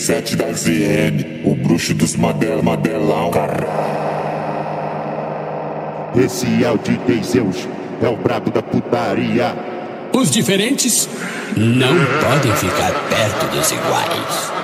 Sete da ZN, o bruxo dos Madelão. Esse é o DJ Zeus, é o brabo da putaria. Os diferentes não podem ficar perto dos iguais.